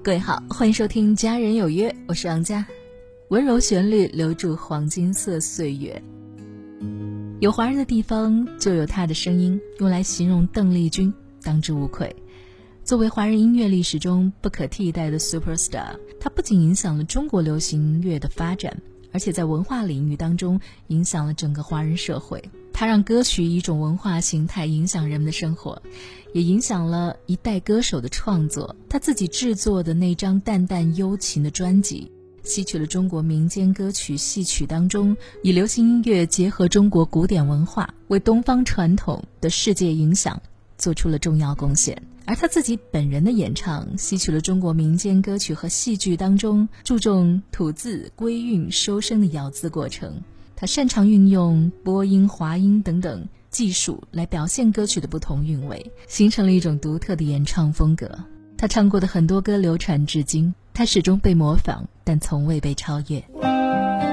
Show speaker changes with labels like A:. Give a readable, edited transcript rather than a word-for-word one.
A: 各位好，欢迎收听家人有约，我是王佳。温柔旋律留住黄金色岁月，有华人的地方就有他的声音，用来形容邓丽君当之无愧。作为华人音乐历史中不可替代的 superstar， 她不仅影响了中国流行音乐的发展，而且在文化领域当中影响了整个华人社会。她让歌曲以一种文化形态影响人们的生活，也影响了一代歌手的创作。她自己制作的那张淡淡幽情的专辑，吸取了中国民间歌曲戏曲当中以流行音乐结合中国古典文化，为东方传统的世界影响做出了重要贡献。而他自己本人的演唱吸取了中国民间歌曲和戏剧当中注重吐字归韵收声的咬字过程。他擅长运用播音滑音等等技术来表现歌曲的不同韵味，形成了一种独特的演唱风格。他唱过的很多歌流传至今，他始终被模仿，但从未被超越。